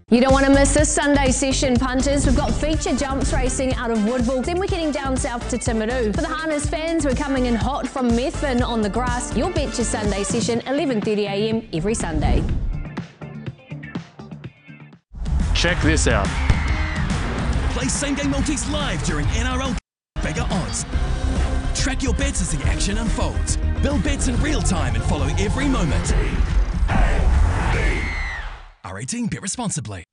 You don't want to miss this Sunday session, punters. We've got feature jumps racing out of Woodville. Then we're heading down south to Timaru. For the harness fans, we're coming in hot from Methven on the grass. Your Betcha Sunday session, 11:30 a.m. every Sunday. Check this out. Play same-game multis live during NRL Bigger Odds. Track your bets as the action unfolds. Build bets in real time and follow every moment. R18, bet responsibly.